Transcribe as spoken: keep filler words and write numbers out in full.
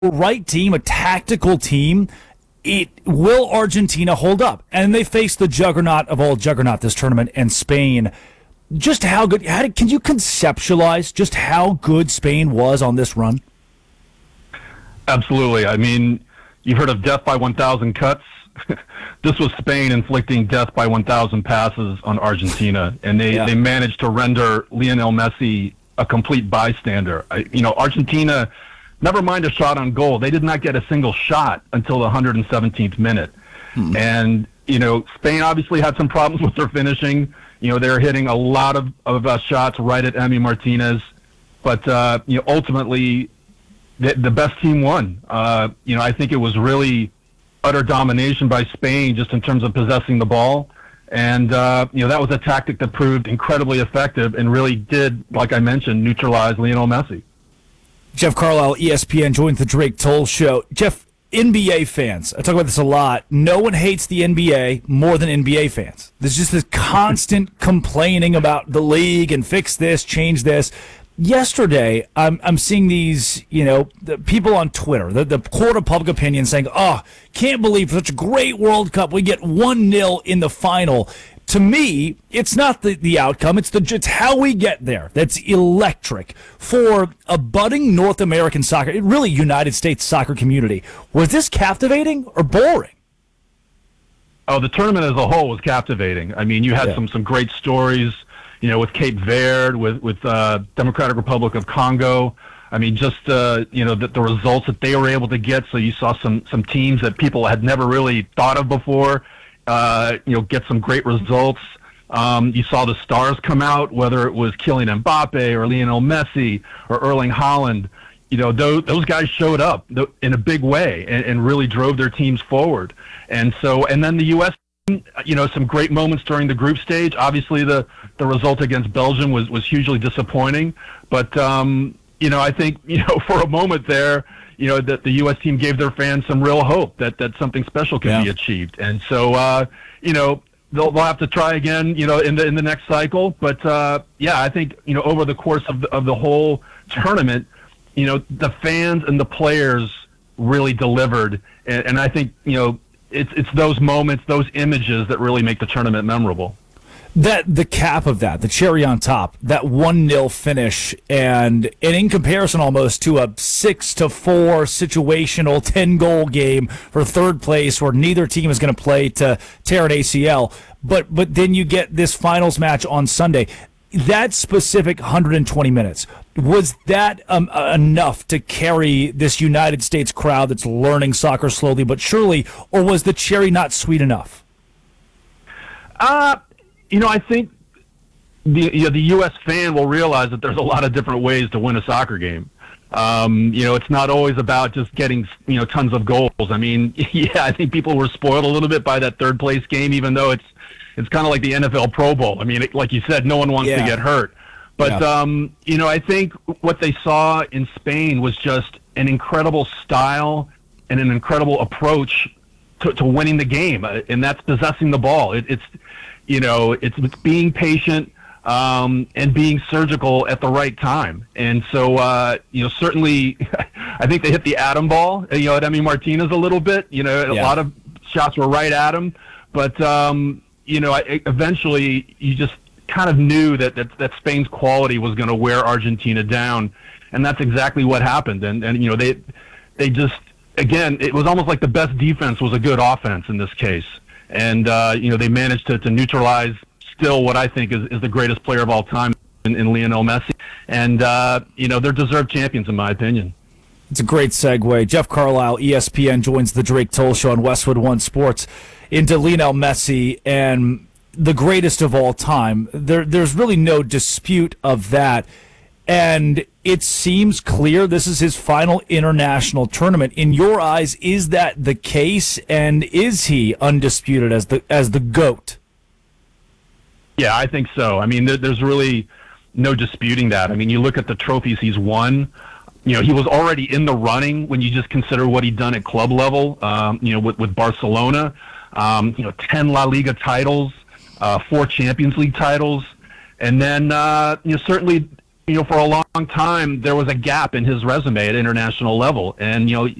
right team, a tactical team, it will Argentina hold up? And they face the juggernaut of all juggernaut this tournament, and Spain. Just how good? How did, can you conceptualize just how good Spain was on this run? Absolutely. I mean, you've heard of death by one thousand cuts. This was Spain inflicting death by one thousand passes on Argentina, and they, yeah. they managed to render Lionel Messi a complete bystander. I, you know, Argentina, never mind a shot on goal, they did not get a single shot until the one hundred seventeenth minute. Hmm. And, you know, Spain obviously had some problems with their finishing. You know, they were hitting a lot of, of uh, shots right at Emi Martinez. But, uh, you know, ultimately, the, the best team won. Uh, you know, I think it was really utter domination by Spain just in terms of possessing the ball. And, uh, you know, that was a tactic that proved incredibly effective and really did, like I mentioned, neutralize Lionel Messi. Jeff Carlisle, E S P N, joins the Drake Toll Show. Jeff, N B A fans, I talk about this a lot. No one hates the N B A more than N B A fans. There's just this constant complaining about the league and fix this, change this. Yesterday, I'm I'm seeing these, you know, the people on Twitter, the, the court of public opinion saying, oh, can't believe for such a great World Cup we get one nil in the final. To me, it's not the, the outcome, it's the it's how we get there. That's electric. For a budding North American soccer, really United States soccer community, was this captivating or boring? Oh, the tournament as a whole was captivating. I mean, you had yeah. some some great stories, you know, with Cape Verde, with with uh, Democratic Republic of Congo. I mean, just uh, you know, the, the results that they were able to get. So you saw some some teams that people had never really thought of before. Uh, you know, get some great results. Um, you saw the stars come out, whether it was Kylian Mbappe or Lionel Messi or Erling Haaland. You know, those, those guys showed up in a big way and, and really drove their teams forward. And so, and then the U S, you know, some great moments during the group stage. Obviously, the, the result against Belgium was, was hugely disappointing. But, um, you know, I think, you know, for a moment there, you know, that the U S team gave their fans some real hope that, that something special can yeah. be achieved. And so, uh, you know, they'll, they'll have to try again, you know, in the in the next cycle. But, uh, yeah, I think, you know, over the course of the, of the whole tournament, you know, the fans and the players really delivered. And, and I think, you know, it's it's those moments, those images that really make the tournament memorable. That the cap of that, the cherry on top, that one nil finish, and, and in comparison almost to a six to four situational ten goal game for third place, where neither team is going to play to tear an A C L. But but then you get this finals match on Sunday. That specific one hundred twenty minutes, was that um, enough to carry this United States crowd that's learning soccer slowly but surely, or was the cherry not sweet enough? Uh You know, I think the you know, the U S fan will realize that there's a lot of different ways to win a soccer game. Um, you know, it's not always about just getting, you know, tons of goals. I mean, yeah, I think people were spoiled a little bit by that third place game, even though it's it's kind of like the N F L Pro Bowl. I mean, it, like you said, no one wants yeah. to get hurt. But, yeah. um, you know, I think what they saw in Spain was just an incredible style and an incredible approach to, to winning the game, uh, and that's possessing the ball. It, it's You know, it's, it's being patient um, and being surgical at the right time. And so, uh, you know, certainly I think they hit the atom ball, you know, at Emi Martinez a little bit. You know, yeah. a lot of shots were right at him. But, um, you know, I, eventually you just kind of knew that, that, that Spain's quality was going to wear Argentina down. And that's exactly what happened. And, and, you know, they they just, again, it was almost like the best defense was a good offense in this case. And, uh, you know, they managed to, to neutralize still what I think is, is the greatest player of all time in, in Lionel Messi. And, uh, you know, they're deserved champions, in my opinion. It's a great segue. Jeff Carlisle, E S P N, joins the Drake Toll Show on Westwood One Sports into Lionel Messi and the greatest of all time. There, there's really no dispute of that. And it seems clear this is his final international tournament. In your eyes, is that the case? And is he undisputed as the as the GOAT? Yeah, I think so. I mean, there, there's really no disputing that. I mean, you look at the trophies he's won. You know, he was already in the running when you just consider what he'd done at club level, um, you know, with, with Barcelona. Um, you know, ten La Liga titles, uh, four Champions League titles. And then, uh, you know, certainly, you know, for a long time, there was a gap in his resume at international level. And, you know,